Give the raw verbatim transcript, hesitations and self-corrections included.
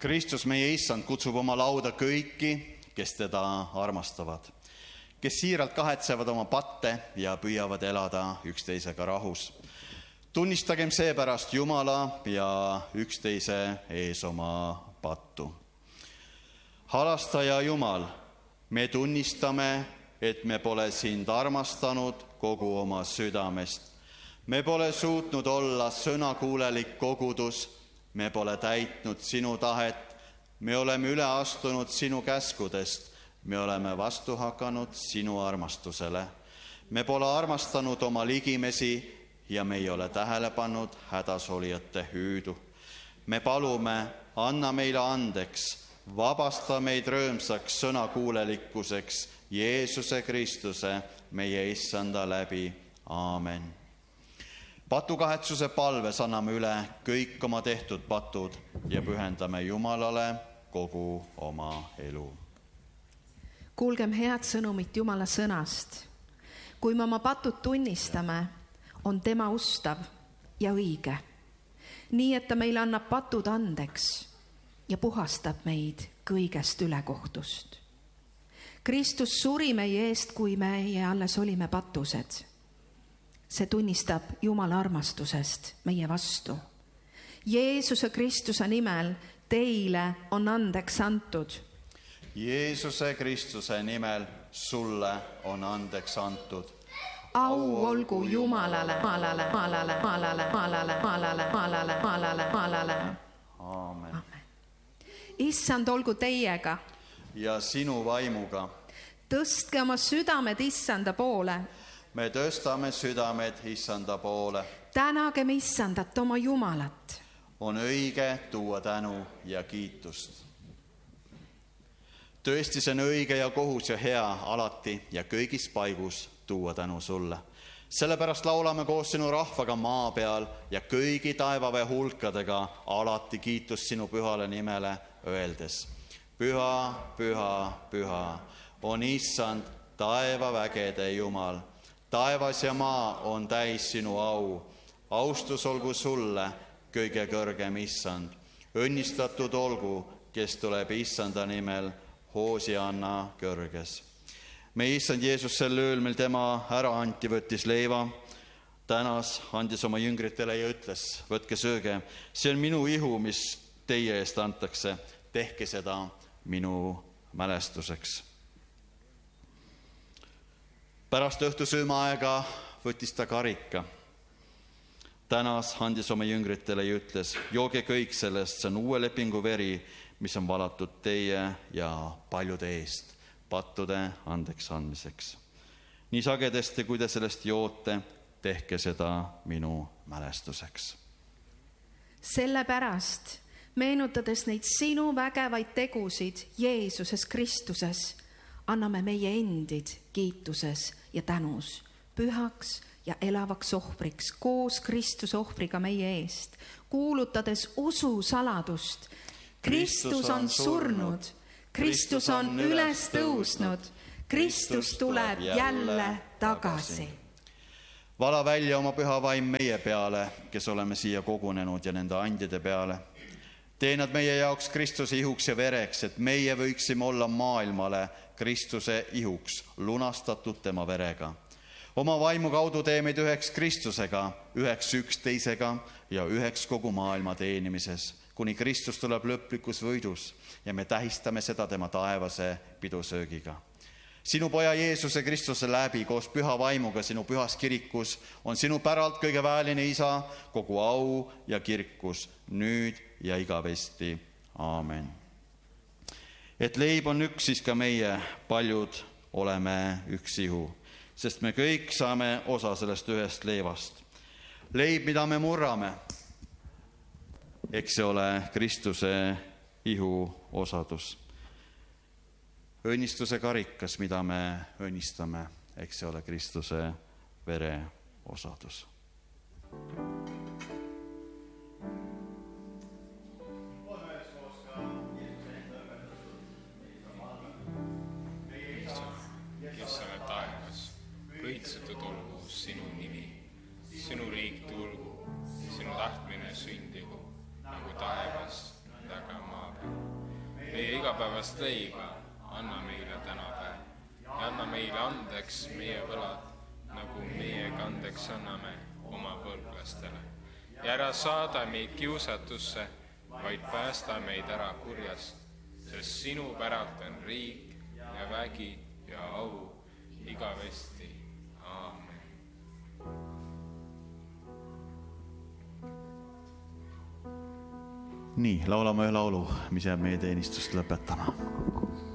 Kristus, meie issand, kutsub oma lauda kõiki, kes teda armastavad, kes siiralt kahetsevad oma patte ja püüavad elada üksteisega rahus. Tunnistagem seepärast Jumala ja üksteise ees oma pattu. Halastaja Jumal, me tunnistame, et me pole sind armastanud kogu oma südamest. Me pole suutnud olla sõnakuulelik kogudus, me pole täitnud sinu tahet, me oleme üle astunud sinu käskudest, me oleme vastu hakanud sinu armastusele. Me pole armastanud oma ligimesi ja me ei ole tähele pannud hädasolijate hüüdu. Me palume, anna meile andeks, vabasta meid rõõmsaks sõnakuulelikkuseks Jeesuse Kristuse, meie issanda läbi. Aamen. Patukahetsuse palves anname üle kõik oma tehtud patud ja pühendame Jumalale kogu oma elu. Kuulgem head sõnumit Jumala sõnast. Kui me oma patud tunnistame, on tema ustav ja õige. Nii, et ta meile annab patud andeks ja puhastab meid kõigest ülekohtust. Kristus suri meie eest, kui meie alles olime patused. See tunnistab Jumala armastusest meie vastu. Jeesuse Kristuse nimel teile on andeks antud. Jeesuse Kristuse nimel sulle on andeks antud. Au olgu Jumalale, Jumalale, Jumalale, Jumalale, Jumalale, Jumalale, Jumalale, Jumalale, Jumalale. Aamen. Issand olgu teiega. Ja sinu vaimuga. Tõstke oma südamed issanda poole. Me tõstame südamed issanda poole. Tänagem issandat oma Jumalat. On õige tuua tänu ja kiitust. Tõesti, see on õige ja kohus ja hea alati ja kõigis paigus tuua tänu sulle. Sellepärast laulame koos sinu rahvaga maa peal ja kõigi taevaväe hulkadega alati kiitus sinu pühale nimele öeldes. Püha, püha, püha on issand taevavägede Jumal. Taevas ja maa on täis sinu au. Austus olgu sulle, kõige kõrgem issand. Õnnistatud olgu, kes tuleb issanda nimel, Hoosianna kõrges. Meie issand Jeesus sel ööl, mil tema ära anti, võttis leiva, tänas, andis oma jüngritele ja ütles, võtke sööge, see on minu ihu, mis teie eest antakse, tehke seda minu mälestuseks. Pärast õhtusöömaaega võttis ta karika. Tänas andis oma jüngritele ja ütles, jooge kõik sellest, see on uue lepingu veri, mis on valatud teie ja paljude eest, pattude andeks andmiseks. Nii sagedasti, kui te sellest joote, tehke seda minu mälestuseks. Sellepärast, meenutades neid sinu vägevaid tegusid Jeesuses Kristuses, anname meie endid kiituses ja tänus, pühaks ja elavaks ohvriks, koos Kristuse ohvriga meie eest, kuulutades usu saladust. Kristus on surnud, Kristus on üles tõusnud, Kristus tuleb jälle tagasi. Vala välja oma püha vaim meie peale, kes oleme siia kogunenud ja nende andjade peale. Tee nad meie jaoks Kristuse ihuks ja vereks, et meie võiksime olla maailmale Kristuse ihuks, lunastatud tema verega. Oma vaimu kaudu tee meid üheks Kristusega, üheks üksteisega ja üheks kogu maailma teenimises, kuni Kristus tuleb lõplikus võidus ja me tähistame seda tema taevase pidusöögiga. Sinu poja Jeesuse Kristuse läbi koos püha vaimuga sinu pühas kirikus on sinu päralt kõige väeline isa, kogu au ja kirkus, nüüd ja igavesti. Aamen. Et leib on üks, siis ka meie paljud oleme üks ihu, sest me kõik saame osa sellest ühest leivast. Leib, mida me murrame, eks see ole Kristuse ihu osadus. Õnnistuse karikas, mida me õnnistame, eks see ole Kristuse vere osadus. Kes sa oled taevas, õitsetud olgu sinu nimi, sinu riik tulgu, sinu tahtmine sündigu, nagu taevas, nõnda ka maa peal. igapäevast leiba anna meile tänapäev ja anna meile andeks meie võlad, nagu meie kandeks anname oma võlglastele. Ja ära saada meid kiusatusse, vaid päästa meid ära kurjast, sest sinu päralt on riik ja vägi ja au igavesti. Aamen. Nii, laulame ühe laulu, mis jääb meie teenistust lõpetama.